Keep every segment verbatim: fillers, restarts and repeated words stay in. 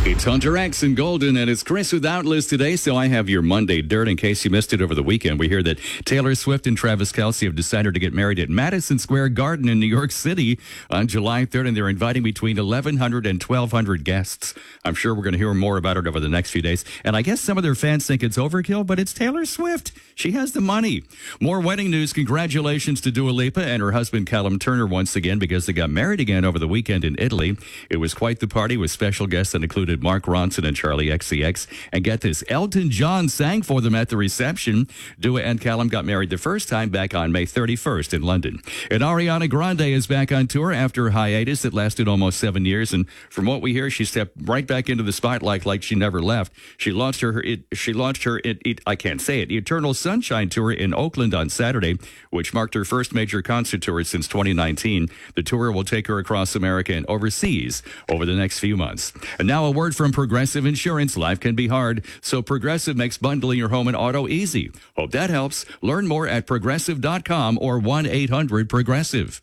It's Hunter X and Golden, and it's Chris with Outlist today, so I have your Monday Dirt in case you missed it over the weekend. We hear that Taylor Swift and Travis Kelce have decided to get married at Madison Square Garden in New York City on July third, and they're inviting between eleven hundred and twelve hundred guests. I'm sure we're going to hear more about it over the next few days, and I guess some of their fans think it's overkill, but it's Taylor Swift. She has the money. More wedding news. Congratulations to Dua Lipa and her husband Callum Turner once again, because they got married again over the weekend in Italy. It was quite the party with special guests that included Mark Ronson and Charlie X C X. And get this, Elton John sang for them at the reception. Dua and Callum got married the first time back on May thirty-first in London. And Ariana Grande is back on tour after a hiatus that lasted almost seven years. And from what we hear, she stepped right back into the spotlight like she never left. She launched her, it, she launched her, it, it, I can't say it, Eternal Sunshine Tour in Oakland on Saturday, which marked her first major concert tour since twenty nineteen. The tour will take her across America and overseas over the next few months. And now a word from Progressive Insurance. Life can be hard, so Progressive makes bundling your home and auto easy. Hope that helps. Learn more at progressive dot com or one eight hundred progressive.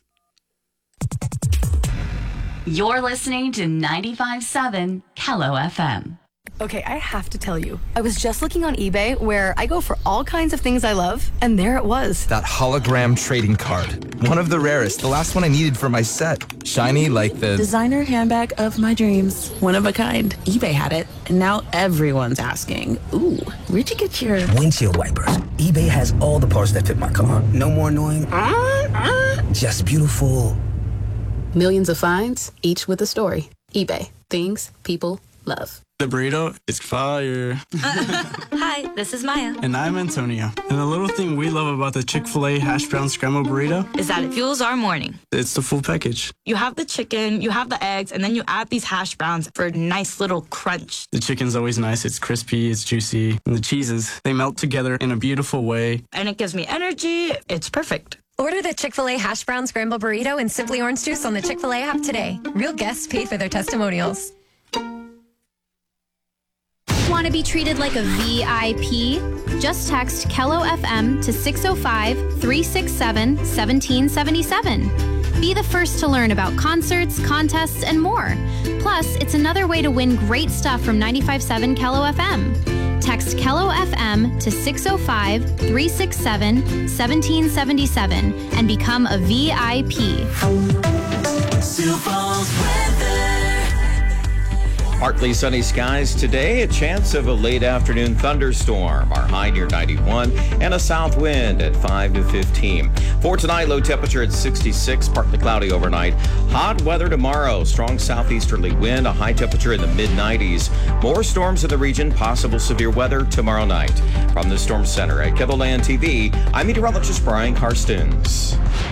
You're listening to ninety-five point seven Kello F M. Okay, I have to tell you, I was just looking on eBay where I go for all kinds of things I love, and there it was. That hologram trading card. One of the rarest, the last one I needed for my set. Shiny like the... designer handbag of my dreams. One of a kind. eBay had it, and now everyone's asking, ooh, where'd you get your... windshield wipers. eBay has all the parts that fit my car. No more annoying... Uh, uh, just beautiful. Millions of finds, each with a story. eBay. Things people love. The burrito is fire. Hi, this is Maya. And I'm Antonio. And the little thing we love about the Chick-fil-A hash brown scramble burrito is that it fuels our morning. It's the full package. You have the chicken, you have the eggs, and then you add these hash browns for a nice little crunch. The chicken's always nice. It's crispy, it's juicy. And the cheeses, they melt together in a beautiful way. And it gives me energy. It's perfect. Order the Chick-fil-A hash brown scramble burrito and Simply Orange Juice on the Chick-fil-A app today. Real guests pay for their testimonials. Want to be treated like a V I P? Just text Kello F M to six oh five, three six seven, one seven seven seven. Be the first to learn about concerts, contests, and more. Plus, it's another way to win great stuff from ninety-five point seven Kello F M. Text Kello F M to six oh five, three six seven, one seven seven seven and become a V I P. Sioux Falls weather. Partly sunny skies today, a chance of a late afternoon thunderstorm. Our high near ninety-one and a south wind at five to fifteen. For tonight, low temperature at sixty-six, partly cloudy overnight. Hot weather tomorrow, strong southeasterly wind, a high temperature in the mid nineties. More storms in the region, possible severe weather tomorrow night. From the Storm Center at KEVOLAND T V, I'm meteorologist Brian Karstens.